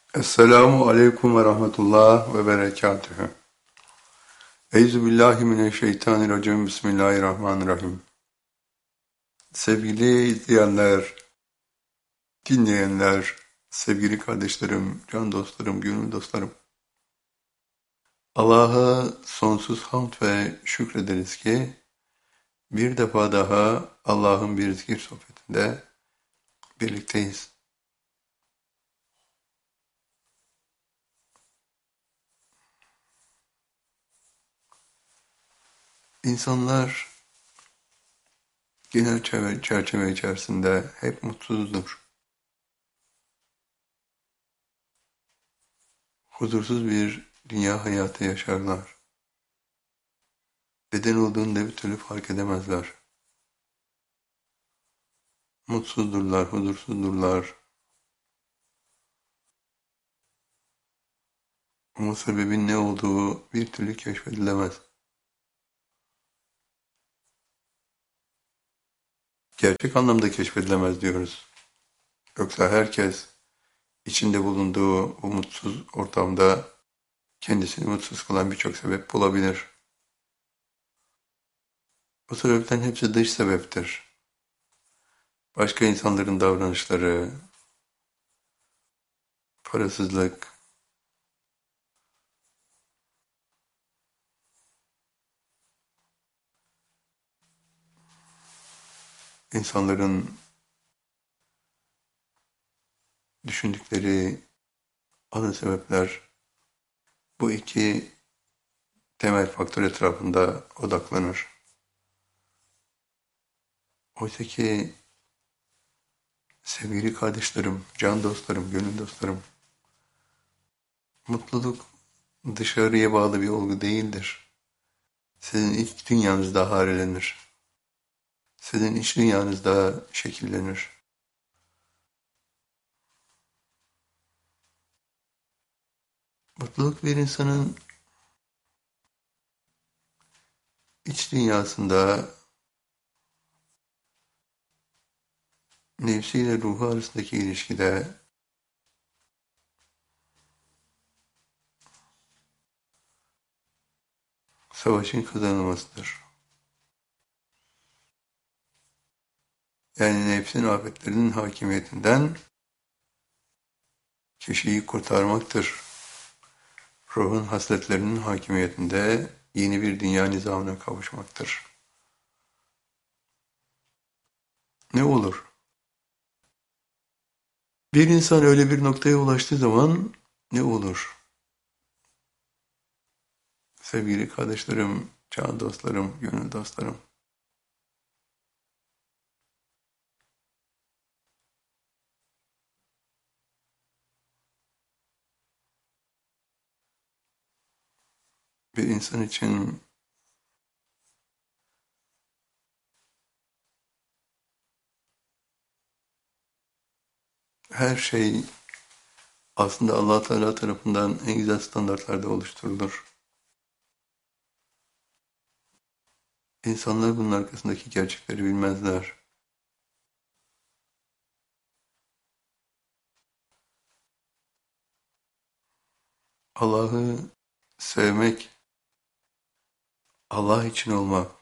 Esselamu aleyküm ve rahmetullah ve berekatühü. Euzubillahimineşşeytanirracim. Bismillahirrahmanirrahim. Sevgili izleyenler, dinleyenler, sevgili kardeşlerim, can dostlarım, gönül dostlarım. Allah'a sonsuz hamd ve şükrederiz ki bir defa daha Allah'ın bir zikir sohbetinde birlikteyiz. İnsanlar genel çerçeve içerisinde hep mutsuzdur. Huzursuz bir dünya hayatı yaşarlar. Neden olduğunu da bir türlü fark edemezler. Mutsuzdurlar, huzursuzdurlar. Ama sebebin ne olduğu bir türlü keşfedilemez. Gerçek anlamda keşfedilemez diyoruz. Yoksa herkes içinde bulunduğu bu mutsuz ortamda kendisini mutsuz kılan birçok sebep bulabilir. Bu sebepten hepsi dış sebeptir. Başka insanların davranışları, parasızlık, insanların düşündükleri ana sebepler bu iki temel faktör etrafında odaklanır. Oysa ki sevgili kardeşlerim, can dostlarım, gönül dostlarım, mutluluk dışarıya bağlı bir olgu değildir. Sizin iç dünyanızda harelenir. Sizin iç dünyanızda şekillenir. Mutluluk bir insanın iç dünyasında nefsiyle ruhu arasındaki ilişkide savaşın kazanılmasıdır. Yani nefsin afetlerinin hakimiyetinden kişiyi kurtarmaktır. Ruhun hasletlerinin hakimiyetinde yeni bir dünya nizamına kavuşmaktır. Ne olur? Bir insan öyle bir noktaya ulaştığı zaman ne olur? Sevgili kardeşlerim, can dostlarım, gönül dostlarım. Bir insan için her şey aslında Allah Teala tarafından en güzel standartlarda oluşturulur. İnsanlar bunun arkasındaki gerçekleri bilmezler. Allah'ı sevmek, Allah için olmak,